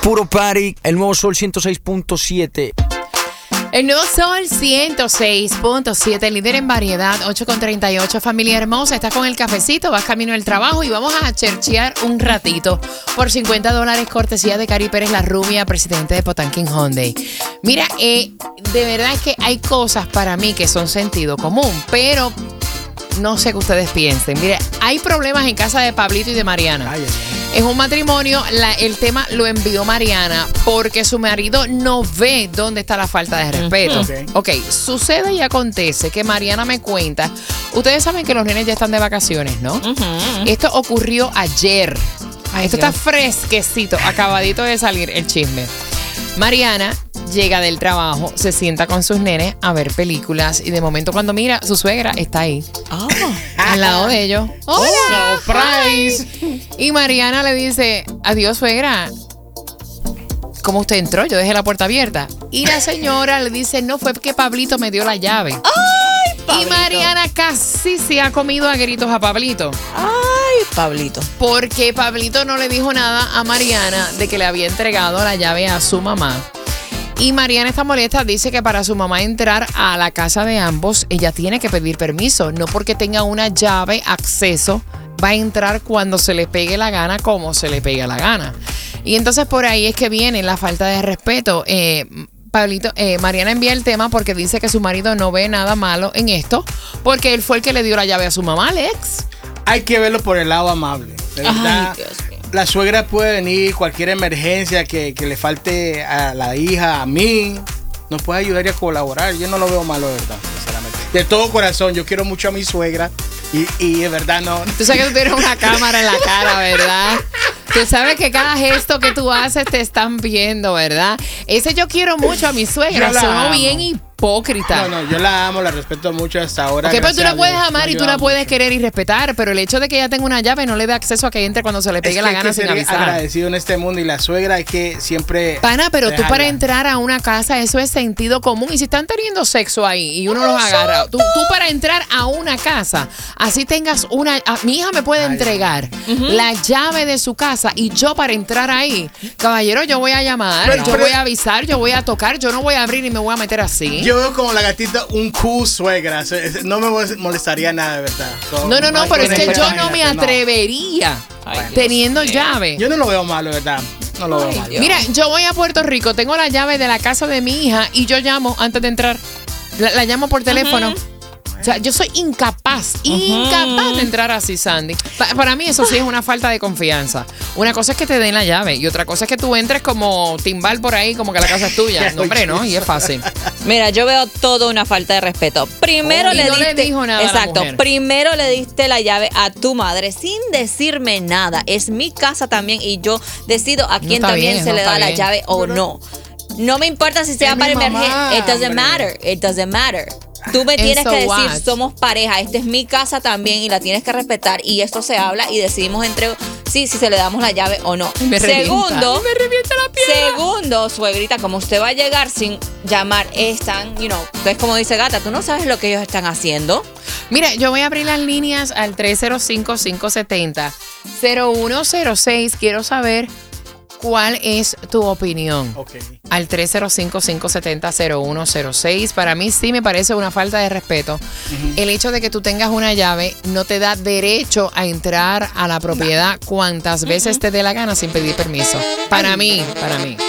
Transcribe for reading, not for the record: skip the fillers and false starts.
Puro party, el nuevo Sol 106.7. El nuevo Sol 106.7, líder en variedad, 8:38. Familia hermosa, estás con el cafecito, vas camino al trabajo y vamos a cherchear un ratito por $50 cortesía de Cari Pérez La Rubia, presidente de Potanquín Hyundai. Mira, de verdad es que hay cosas para mí que son sentido común, pero no sé qué ustedes piensen. Mire, hay problemas en casa de Pablito y de Mariana. Es un matrimonio, el tema lo envió Mariana porque su marido no ve dónde está la falta de respeto. Ok, sucede y acontece que Mariana me cuenta, ustedes saben que los nenes ya están de vacaciones, ¿no? Esto ocurrió ayer. Esto está fresquecito, acabadito de salir el chisme. Mariana llega del trabajo, se sienta con sus nenes a ver películas y de momento cuando mira, su suegra está ahí. Al lado de ellos. ¡Hola! ¡Surprise! Y Mariana le dice, adiós, suegra. ¿Cómo usted entró? Yo dejé la puerta abierta. Y la señora le dice, no, fue que Pablito me dio la llave. ¡Ay, Pablito! Y Mariana casi se ha comido a gritos a Pablito. ¡Ay, Pablito! Porque Pablito no le dijo nada a Mariana de que le había entregado la llave a su mamá. Y Mariana está molesta, dice que para su mamá entrar a la casa de ambos, ella tiene que pedir permiso. No porque tenga una llave, acceso, va a entrar cuando se le pegue la gana, como se le pegue la gana. Y entonces por ahí es que viene la falta de respeto. Mariana envía el tema porque dice que su marido no ve nada malo en esto, porque él fue el que le dio la llave a su mamá, Alex. Hay que verlo por el lado amable. De verdad, Dios mío. La suegra puede venir, cualquier emergencia que le falte a la hija, a mí, nos puede ayudar y a colaborar. Yo no lo veo malo, de verdad, sinceramente. De todo corazón, yo quiero mucho a mi suegra y de verdad no. Tú sabes que tú tienes una cámara en la cara, ¿verdad? Tú sabes que cada gesto que tú haces te están viendo, ¿verdad? Ese yo quiero mucho a mi suegra, sonó bien hipócrita. No, yo la amo, la respeto mucho hasta ahora. Ok, pero tú la puedes amar y tú la puedes querer y respetar, pero el hecho de que ella tenga una llave no le da acceso a que entre cuando se le pegue la gana sin avisar. Agradecido en este mundo y la suegra es que siempre... Pana, pero tú para entrar a una casa, eso es sentido común. Y si están teniendo sexo ahí y uno los agarra, tú para entrar a una casa, así tengas mi hija me puede entregar la llave de su casa y yo para entrar ahí, caballero, yo voy a llamar, yo voy a avisar, yo voy a tocar, yo no voy a abrir y me voy a meter así. Yo veo como la gatita un cool suegra. No me molestaría nada, de verdad. No, pero es que yo no me atrevería teniendo llave. Yo no lo veo malo, de verdad. No lo veo malo. Mira, yo voy a Puerto Rico, tengo la llave de la casa de mi hija y yo llamo antes de entrar. La llamo por teléfono. O sea, yo soy incapaz de entrar así, Sandy. Para mí eso sí es una falta de confianza. Una cosa es que te den la llave y otra cosa es que tú entres como timbal por ahí, como que la casa es tuya. No, hombre, no, y es fácil. Mira, yo veo todo una falta de respeto. Primero no le dijo nada exacto, a la mujer. Primero le diste la llave a tu madre sin decirme nada. Es mi casa también y yo decido a quién también se le da la llave o no. No me importa si sea para emergencia. It doesn't matter. Tú me tienes que decir, somos pareja, esta es mi casa también y la tienes que respetar y esto se habla y decidimos entre si se le damos la llave o no. Me revienta la pierna. Segundo, suegrita, como usted va a llegar sin llamar, entonces como dice Gata, tú no sabes lo que ellos están haciendo. Mira, yo voy a abrir las líneas al 305-570-0106. Quiero saber cuál es tu opinión. Al 305-570-0106. Para mí sí me parece una falta de respeto. El hecho de que tú tengas una llave no te da derecho a entrar a la propiedad cuantas veces te dé la gana sin pedir permiso. Para mí.